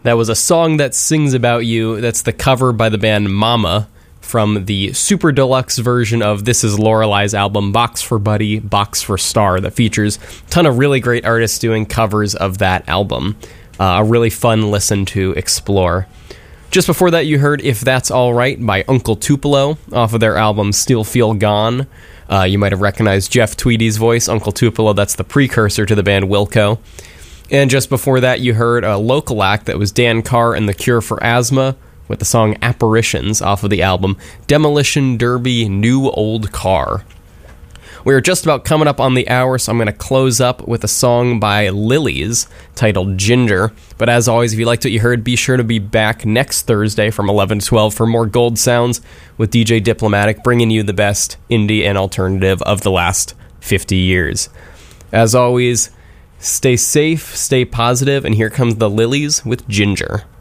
That was A Song That Sings About You. That's the cover by the band Mama from the super deluxe version of This Is Lorelei's album, Box for Buddy, Box for Star, that features a ton of really great artists doing covers of that album. A really fun listen to explore. Just before that, you heard If That's Alright by Uncle Tupelo off of their album Still Feel Gone. You might have recognized Jeff Tweedy's voice. Uncle Tupelo, that's the precursor to the band Wilco. And just before that, you heard a local act that was Dan Carr and the Cure for Asthma with the song Apparitions off of the album Demolition Derby New Old Car. We're just about coming up on the hour, so I'm going to close up with a song by Lilies titled Ginger. But as always, if you liked what you heard, be sure to be back next Thursday from 11 to 12 for more Gold Sounds with DJ Diplomatic, bringing you the best indie and alternative of the last 50 years. As always, stay safe, stay positive, and here comes the Lilies with Ginger.